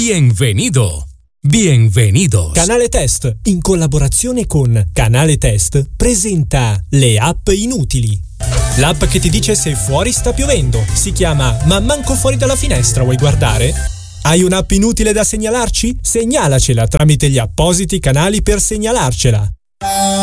Bienvenido. Bienvenidos. Canale Test, in collaborazione con Canale Test, presenta le app inutili. L'app che ti dice se fuori sta piovendo. Si chiama Ma manco fuori dalla finestra vuoi guardare? Hai un'app inutile da segnalarci? Segnalacela tramite gli appositi canali per segnalarcela.